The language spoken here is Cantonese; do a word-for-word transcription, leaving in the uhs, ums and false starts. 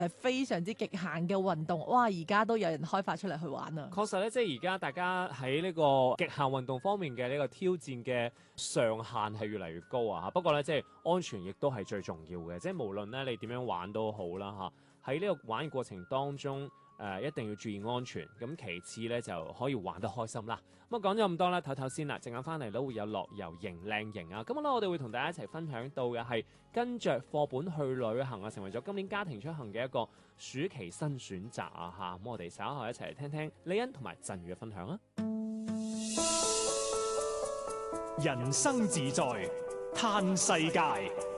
誒非常之極限嘅運動，哇！而家都有人開發出嚟去玩啊。 確實咧，即係而家大家喺呢個極限運動方面嘅呢個挑戰嘅上限係越嚟越高啊！不過咧，即係安全亦都係最重要嘅，即係無論咧你點樣玩都好啦嚇，喺呢個玩嘅過程當中，誒、呃、一定要注意安全。咁其次咧就可以玩得開心啦。咁啊講咗咁多啦，唞唞先啦，陣間翻嚟都會有樂遊型靚型啊！咁咧我哋會同大家一齊分享到嘅係跟着課本去旅行啊，成為咗今年家庭出行嘅一個暑期新選擇啊嚇！咁我哋稍後一齊嚟聽聽李欣同埋振宇嘅分享啊！ 人生自在嘆世界，